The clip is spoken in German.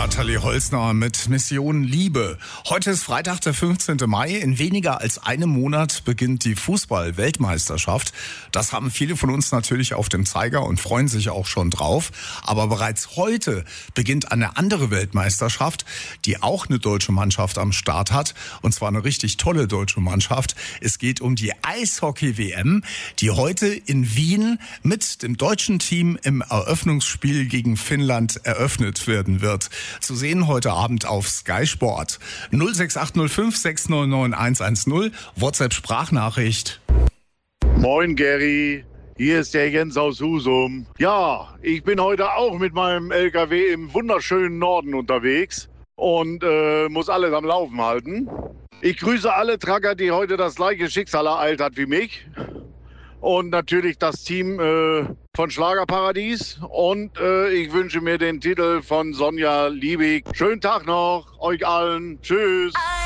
Nathalie Holzner mit Mission Liebe. Heute ist Freitag, der 15. Mai. In weniger als einem Monat beginnt die Fußball-Weltmeisterschaft. Das haben viele von uns natürlich auf dem Zeiger und freuen sich auch schon drauf. Aber bereits heute beginnt eine andere Weltmeisterschaft, die auch eine deutsche Mannschaft am Start hat. Und zwar eine richtig tolle deutsche Mannschaft. Es geht um die Eishockey-WM, die heute in Wien mit dem deutschen Team im Eröffnungsspiel gegen Finnland eröffnet werden wird. Zu sehen heute Abend auf Sky Sport. 06805 699 110, WhatsApp-Sprachnachricht. Moin Gary, hier ist der Jens aus Husum. Ja, ich bin heute auch mit meinem LKW im wunderschönen Norden unterwegs und muss alles am Laufen halten. Ich grüße alle Trucker, die heute das gleiche Schicksal ereilt hat wie mich. Und natürlich das Team von Schlagerparadies. Und ich wünsche mir den Titel von Sonja Liebig. Schönen Tag noch, euch allen. Tschüss.